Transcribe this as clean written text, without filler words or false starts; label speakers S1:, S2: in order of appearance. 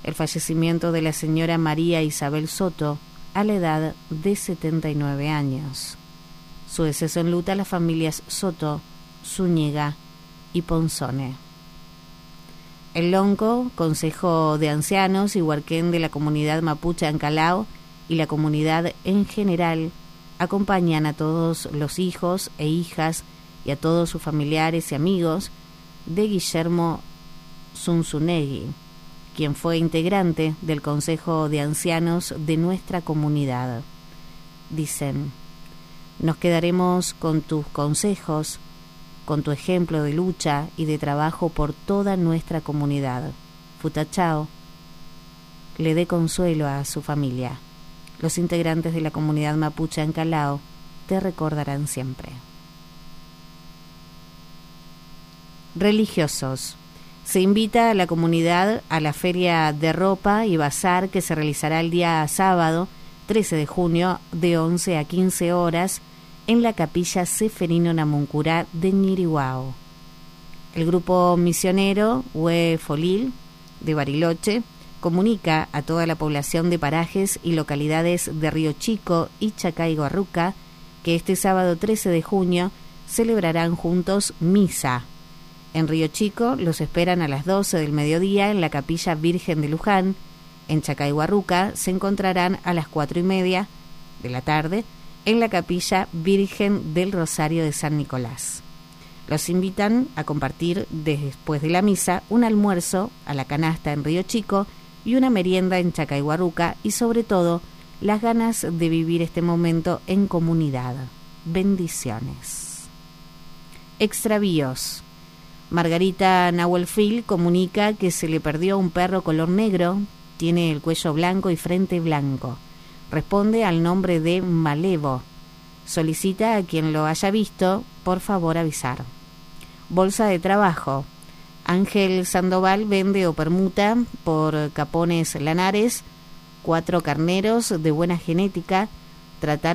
S1: el fallecimiento de la señora María Isabel Soto a la edad de 79 años. Su deceso enluta a las familias Soto, Zúñiga y Ponzone. El Lonco, Consejo de Ancianos y Huarquén de la comunidad mapuche Ancalao y la comunidad en general acompañan a todos los hijos e hijas y a todos sus familiares y amigos de Guillermo Zunzunegui, quien fue integrante del Consejo de Ancianos de nuestra comunidad. Dicen: nos quedaremos con tus consejos, con tu ejemplo de lucha y de trabajo por toda nuestra comunidad. Futachao le dé consuelo a su familia. Los integrantes de la comunidad mapuche Ancalao te recordarán siempre. Religiosos. Se invita a la comunidad a la feria de ropa y bazar que se realizará el día sábado 13 de junio de 11 a 15 horas en la capilla Seferino Namuncurá de Ñirihuao. El grupo misionero Hue Folil de Bariloche comunica a toda la población de parajes y localidades de Río Chico y Chacay-Guarruca que este sábado 13 de junio celebrarán juntos misa. En Río Chico los esperan a las 12 del mediodía en la Capilla Virgen de Luján. En Chacay-Guarruca se encontrarán a las 4:30 de la tarde en la Capilla Virgen del Rosario de San Nicolás. Los invitan a compartir después de la misa un almuerzo a la canasta en Río Chico y una merienda en Chacay-Guarruca y sobre todo las ganas de vivir este momento en comunidad. Bendiciones. Extravíos. Margarita Nahuelfil comunica que se le perdió un perro color negro, tiene el cuello blanco y frente blanco. Responde al nombre de Malevo. Solicita a quien lo haya visto, por favor avisar. Bolsa de trabajo. Ángel Sandoval vende o permuta por Capones Lanares 4 carneros de buena genética. Tratar